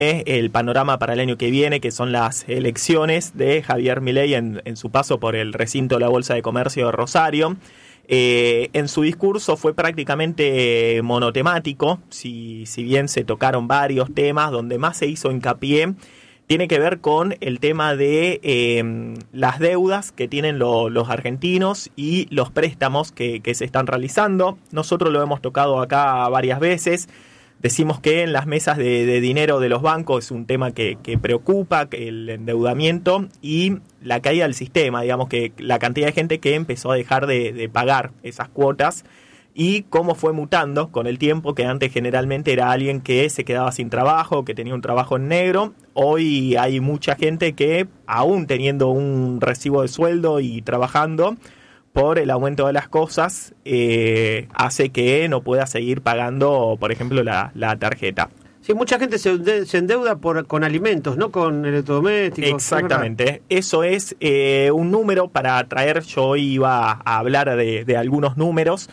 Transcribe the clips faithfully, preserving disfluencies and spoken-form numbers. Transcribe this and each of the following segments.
el panorama para el año que viene, que son las elecciones de Javier Milei en, en su paso por el recinto de la Bolsa de Comercio de Rosario. Eh, en su discurso fue prácticamente monotemático, si, si bien se tocaron varios temas, donde más se hizo hincapié tiene que ver con el tema de eh, las deudas que tienen lo, los argentinos y los préstamos que, que se están realizando. Nosotros lo hemos tocado acá varias veces. Decimos que en las mesas de, de dinero de los bancos es un tema que, que preocupa, que el endeudamiento y la caída del sistema, digamos que la cantidad de gente que empezó a dejar de, de pagar esas cuotas y cómo fue mutando con el tiempo, que antes generalmente era alguien que se quedaba sin trabajo, que tenía un trabajo en negro. Hoy hay mucha gente que, aún teniendo un recibo de sueldo y trabajando, por el aumento de las cosas, eh, hace que no pueda seguir pagando, por ejemplo, la, la tarjeta. Sí, mucha gente se, se endeuda por, con alimentos, no con electrodomésticos. Exactamente. Eso es eh, un número para traer. Yo hoy iba a hablar de, de algunos números.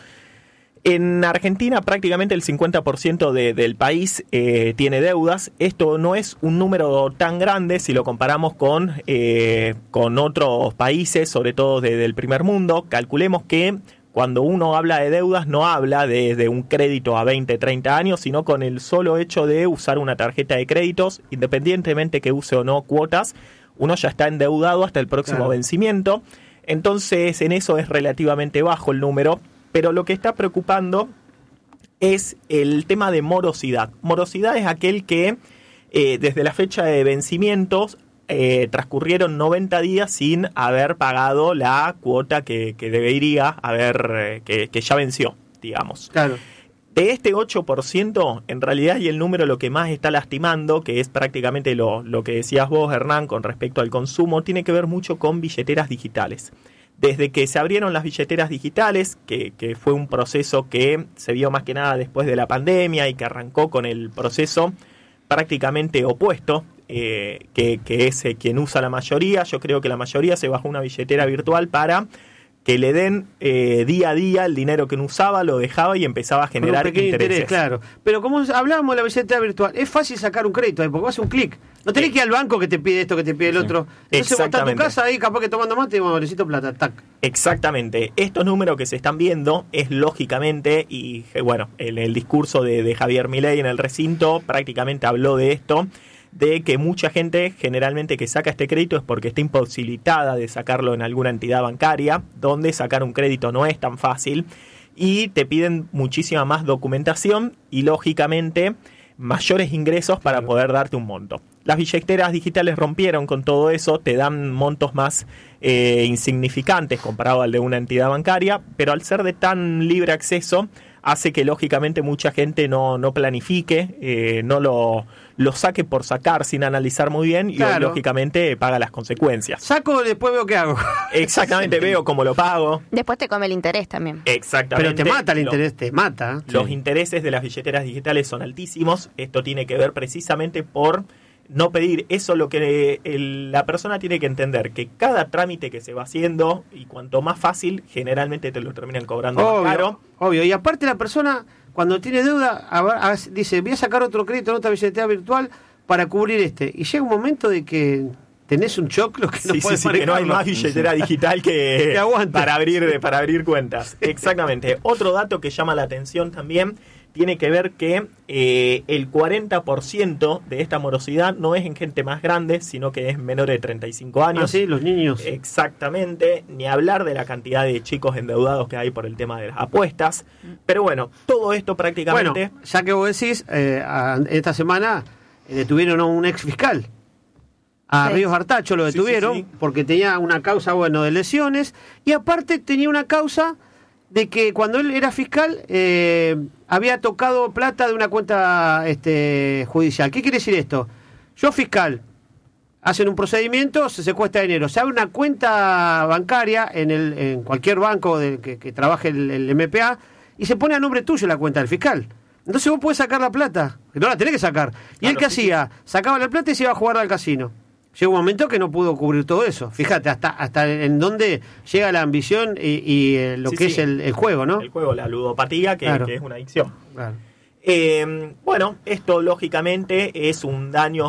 En Argentina prácticamente el cincuenta por ciento de, del país eh, tiene deudas. Esto no es un número tan grande si lo comparamos con, eh, con otros países, sobre todo de, del primer mundo. Calculemos que cuando uno habla de deudas no habla de, de un crédito a veinte, treinta años, sino con el solo hecho de usar una tarjeta de créditos, independientemente que use o no cuotas, uno ya está endeudado hasta el próximo claro. vencimiento. Entonces en eso es relativamente bajo el número. Pero lo que está preocupando es el tema de morosidad. Morosidad es aquel que eh, desde la fecha de vencimientos eh, transcurrieron noventa días sin haber pagado la cuota que, que debería haber, eh, que, que ya venció, digamos. Claro. De este ocho por ciento, en realidad, y el número lo que más está lastimando, que es prácticamente lo, lo que decías vos, Hernán, con respecto al consumo, tiene que ver mucho con billeteras digitales. Desde que se abrieron las billeteras digitales, que, que fue un proceso que se vio más que nada después de la pandemia y que arrancó con el proceso prácticamente opuesto, eh, que, que es eh, quien usa la mayoría. Yo creo que la mayoría se bajó una billetera virtual para que le den eh, día a día el dinero que no usaba, lo dejaba y empezaba a generar intereses. Interés, claro. Pero como hablábamos de la billetera virtual, es fácil sacar un crédito ahí, porque vas a un clic. No tenés que ir al banco que te pide esto, que te pide el otro. Entonces vos estás en tu casa ahí, capaz que tomando mate y bueno, necesito plata, tac. Exactamente. Estos números que se están viendo es lógicamente, y bueno, el, el discurso de, de Javier Milei en el recinto prácticamente habló de esto, de que mucha gente generalmente que saca este crédito es porque está imposibilitada de sacarlo en alguna entidad bancaria, donde sacar un crédito no es tan fácil, y te piden muchísima más documentación y lógicamente mayores ingresos para poder darte un monto. Las billeteras digitales rompieron con todo eso, te dan montos más eh, insignificantes comparado al de una entidad bancaria, pero al ser de tan libre acceso, hace que lógicamente mucha gente no, no planifique, eh, no lo, lo saque por sacar sin analizar muy bien y claro. lógicamente paga las consecuencias. Saco, después veo qué hago. Exactamente, veo cómo lo pago. Después te come el interés también. Exactamente. Pero te mata el interés, te mata. Los sí. intereses de las billeteras digitales son altísimos. Esto tiene que ver precisamente por no pedir. Eso lo que el, la persona tiene que entender, que cada trámite que se va haciendo, y cuanto más fácil, generalmente te lo terminan cobrando obvio, más caro. Obvio, y aparte la persona, cuando tiene deuda, a ver, a ver, dice, voy a sacar otro crédito en otra billetera virtual para cubrir este. Y llega un momento de que tenés un choclo que no sí, puedes sí, sí, que no hay más billetera digital que, que para abrir para abrir cuentas. Exactamente. Otro dato que llama la atención también tiene que ver que eh, el cuarenta por ciento de esta morosidad no es en gente más grande, sino que es menor de treinta y cinco años. Ah, sí, los niños. Exactamente. Ni hablar de la cantidad de chicos endeudados que hay por el tema de las apuestas. Pero bueno, todo esto prácticamente... Bueno, ya que vos decís, eh, esta semana eh, detuvieron a un ex fiscal. A sí. Ríos Artacho lo detuvieron sí, sí, sí. porque tenía una causa, bueno, de lesiones. Y aparte tenía una causa de que cuando él era fiscal eh, había tocado plata de una cuenta este, judicial. ¿Qué quiere decir esto? Yo fiscal, hacen un procedimiento, se secuestra dinero, se abre una cuenta bancaria en, el, en cualquier banco de, que, que trabaje el, el M P A y se pone a nombre tuyo la cuenta del fiscal. Entonces vos podés sacar la plata, que no la tenés que sacar. Y claro, él qué sí, hacía, sacaba la plata y se iba a jugar al casino. Llega un momento que no pudo cubrir todo eso. Fíjate, hasta hasta en dónde llega la ambición y, y eh, lo sí, que sí. es el, el juego, ¿no? El juego, la ludopatía, que, claro. que es una adicción. Claro. Eh, bueno, esto lógicamente es un daño